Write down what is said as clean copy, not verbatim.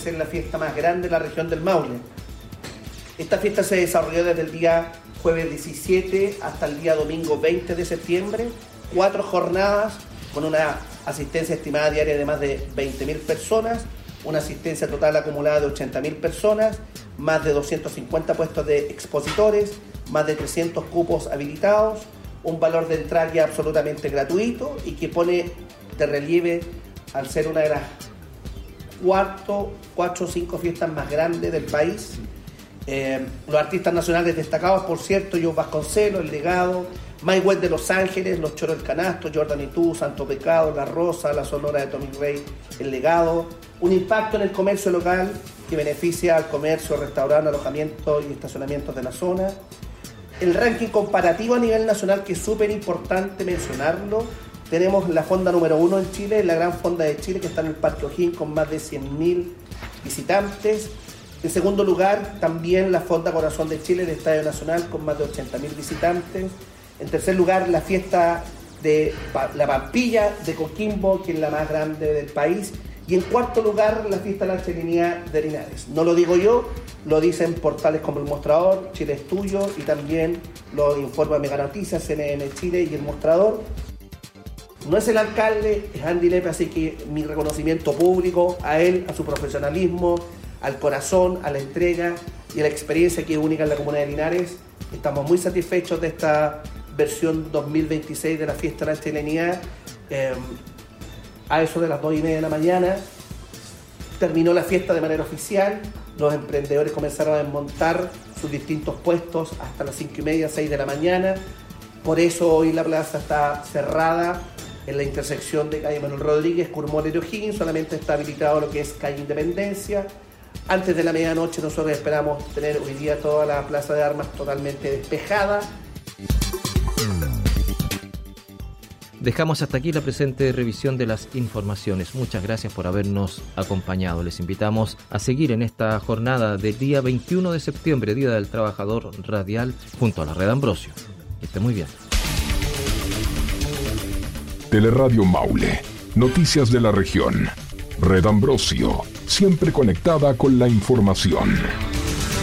ser la fiesta más grande de la región del Maule. Esta fiesta se desarrolló desde el día jueves 17 hasta el día domingo 20 de septiembre, 4 jornadas con una asistencia estimada diaria de más de 20.000 personas, una asistencia total acumulada de 80.000 personas, más de 250 puestos de expositores, más de 300 cupos habilitados, un valor de entrada que es absolutamente gratuito y que pone de relieve al ser una de las 4 o 5 fiestas más grandes del país. Los artistas nacionales destacados, por cierto, Joe Vasconcelos, El Legado, Mike West de Los Ángeles, Los Choros del Canasto, Jordan y Tú, Santo Pecado, La Rosa, La Sonora de Tommy Rey, El Legado. Un impacto en el comercio local que beneficia al comercio, restaurante, alojamiento y estacionamientos de la zona. El ranking comparativo a nivel nacional, que es súper importante mencionarlo. Tenemos la fonda número 1 en Chile, la Gran Fonda de Chile, que está en el Parque O'Higgins con más de 100.000 visitantes. En segundo lugar, también la Fonda Corazón de Chile, el Estadio Nacional, con más de 80.000 visitantes. En tercer lugar, la fiesta de la Pampilla de Coquimbo, que es la más grande del país. Y en cuarto lugar, la fiesta de la chilenidad de Linares. No lo digo yo, lo dicen portales como El Mostrador, Chile es Tuyo, y también lo informa Mega Noticias, CNN Chile y El Mostrador. No es el alcalde, es Andy Lepe, así que mi reconocimiento público a él, a su profesionalismo, al corazón, a la entrega y a la experiencia que es única en la comuna de Linares. Estamos muy satisfechos de esta versión 2026 de la fiesta de la chilenidad. A eso de las 2:30 de la mañana terminó la fiesta de manera oficial. Los emprendedores comenzaron a desmontar sus distintos puestos hasta las 5:30, 6 de la mañana. Por eso hoy la plaza está cerrada en la intersección de calle Manuel Rodríguez, Curmolero O'Higgins. Solamente está habilitado lo que es calle Independencia. Antes de la medianoche nosotros esperamos tener hoy día toda la plaza de armas totalmente despejada. Dejamos hasta aquí la presente revisión de las informaciones. Muchas gracias por habernos acompañado. Les invitamos a seguir en esta jornada del día 21 de septiembre, Día del Trabajador Radial, junto a la Red Ambrosio. Que esté muy bien. Teleradio Maule. Noticias de la región. Red Ambrosio. Siempre conectada con la información.